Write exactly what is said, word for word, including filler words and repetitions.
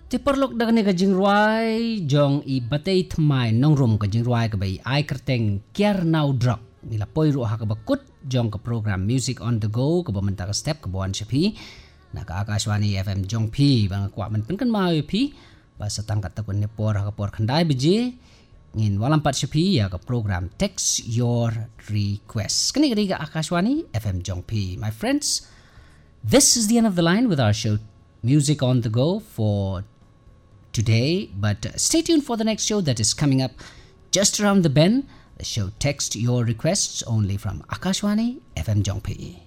Ti perlok dagan ni kajing ruai jong i batay tmai nong rum kajing ruai ka bay ay kerteng kiar now drop nila poi ruha ka bakut jong ka program Music on the Go ka bamenta ka step ka buan siya na ka Akashwani F M jong pi bang kwa man pen kan mau pi basa tangkat takun ni por ka por khandai beje ngin walam pat siya ya ka program Text Your Request kani kani ka Akashwani F M jong pi. My friends, this is the end of the line with our show Music on the Go for today, but stay tuned for the next show that is coming up just around the bend. The show Text Your Requests only from Akashwani F M Jongpi.